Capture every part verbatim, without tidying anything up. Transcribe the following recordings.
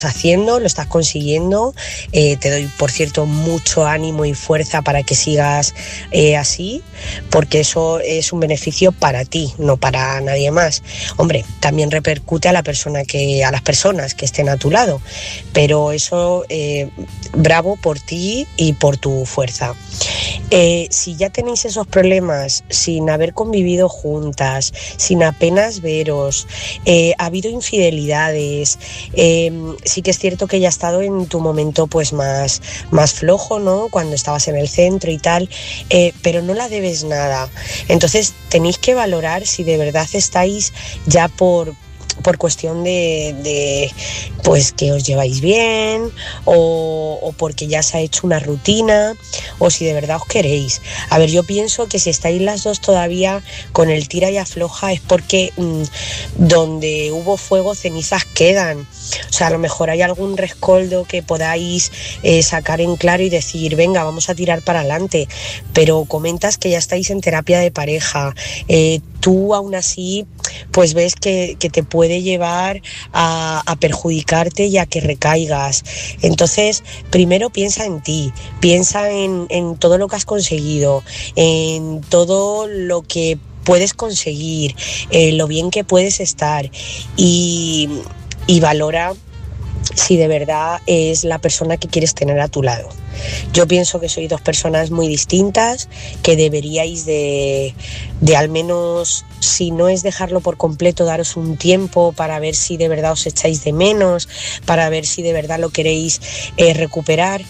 haciendo, lo estás consiguiendo. Eh, te doy, por cierto, mucho ánimo y fuerza para que sigas eh, así, porque eso es un beneficio para ti, no para nadie más. Hombre, también repercute a la persona que, a las personas que estén a tu lado, pero eso, eh, bravo por ti y por tu fuerza. Eh, si ya tenéis esos problemas sin haber convivido juntas, sin apenas veros, eh, ha habido infidelidades, eh, sí que es cierto que ya ha estado en tu momento pues más, más flojo, ¿no? Cuando estabas en el centro y tal, eh, pero no la debes nada. Entonces tenéis que valorar si de verdad estáis ya por... por cuestión de, de pues que os lleváis bien o, o porque ya se ha hecho una rutina o si de verdad os queréis. A ver, yo pienso que si estáis las dos todavía con el tira y afloja es porque mmm, donde hubo fuego cenizas quedan. O sea, a lo mejor hay algún rescoldo que podáis eh, sacar en claro y decir, venga, vamos a tirar para adelante, pero comentas que ya estáis en terapia de pareja, eh, tú aún así pues ves que, que te puede llevar a, a perjudicarte y a que recaigas. Entonces, primero piensa en ti, piensa en, en todo lo que has conseguido, en todo lo que puedes conseguir, eh, lo bien que puedes estar y, y valora si de verdad es la persona que quieres tener a tu lado. Yo pienso que sois dos personas muy distintas, que deberíais de, de al menos, si no es dejarlo por completo, daros un tiempo para ver si de verdad os echáis de menos, para ver si de verdad lo queréis eh, recuperar,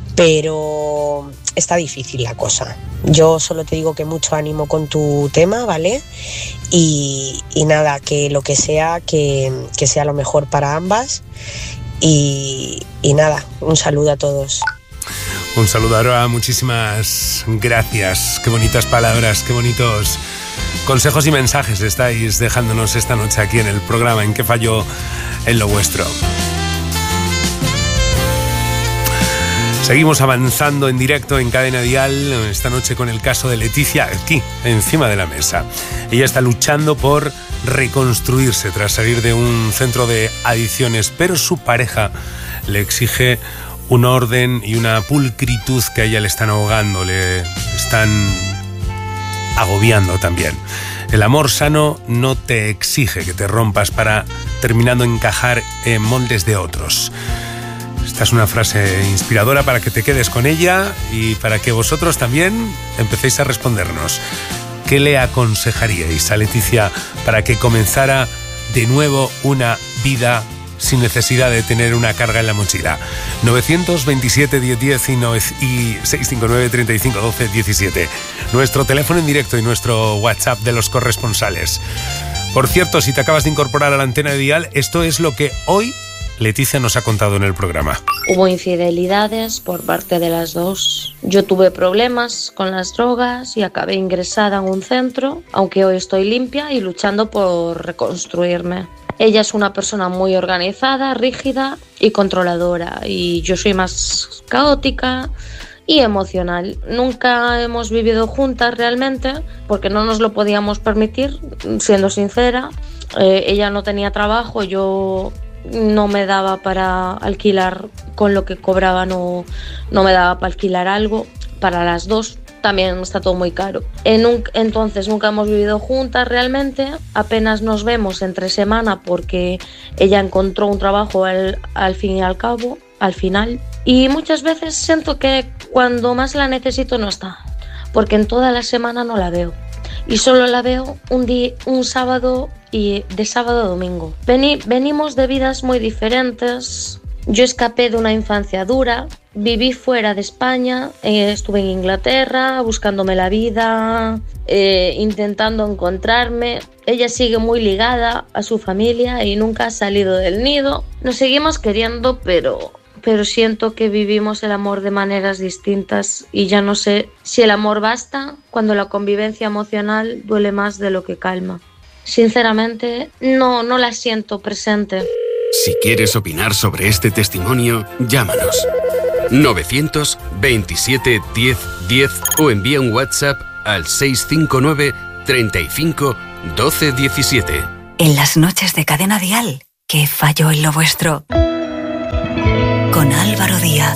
pero está difícil la cosa. Yo solo te digo que mucho ánimo con tu tema, ¿vale? Y, y nada, que lo que sea, que, que sea lo mejor para ambas. Y, y nada, un saludo a todos. Un saludo, Aroa, muchísimas gracias. Qué bonitas palabras, qué bonitos consejos y mensajes estáis dejándonos esta noche aquí en el programa En qué falló en lo vuestro. Seguimos avanzando en directo en Cadena Dial, esta noche con el caso de Leticia aquí, encima de la mesa. Ella está luchando por reconstruirse tras salir de un centro de adicciones, pero su pareja le exige un orden y una pulcritud que a ella le están ahogando, le están agobiando también. El amor sano no te exige que te rompas para terminando encajar en moldes de otros. Esta es una frase inspiradora para que te quedes con ella y para que vosotros también empecéis a respondernos. ¿Qué le aconsejaríais a Leticia para que comenzara de nuevo una vida sin necesidad de tener una carga en la mochila? novecientos veintisiete diez diez y, y seiscientos cincuenta y nueve treinta y cinco doce diecisiete. Nuestro teléfono en directo y nuestro WhatsApp de los corresponsales. Por cierto, si te acabas de incorporar a la antena de Dial, esto es lo que hoy Leticia nos ha contado en el programa. Hubo infidelidades por parte de las dos. Yo tuve problemas con las drogas y acabé ingresada en un centro, aunque hoy estoy limpia y luchando por reconstruirme. Ella es una persona muy organizada, rígida y controladora, y yo soy más caótica y emocional. Nunca hemos vivido juntas realmente porque no nos lo podíamos permitir, siendo sincera. Eh, ella no tenía trabajo, yo no me daba para alquilar con lo que cobraba, no, no me daba para alquilar algo para las dos. También está todo muy caro. En un, entonces nunca hemos vivido juntas realmente, apenas nos vemos entre semana porque ella encontró un trabajo al, al fin y al cabo, al final. Y muchas veces siento que cuando más la necesito no está, porque en toda la semana no la veo. Y solo la veo un día, un sábado y de sábado a domingo. Vení, venimos de vidas muy diferentes. Yo escapé de una infancia dura, viví fuera de España, eh, estuve en Inglaterra buscándome la vida, eh, intentando encontrarme. Ella sigue muy ligada a su familia y nunca ha salido del nido. Nos seguimos queriendo, pero, pero siento que vivimos el amor de maneras distintas y ya no sé si el amor basta cuando la convivencia emocional duele más de lo que calma. Sinceramente, no, no la siento presente. Si quieres opinar sobre este testimonio, llámanos novecientos veintisiete diez diez o envía un WhatsApp al seiscientos cincuenta y nueve treinta y cinco doce diecisiete. En las noches de Cadena Dial, ¿qué falló en lo vuestro? con Álvaro Díaz.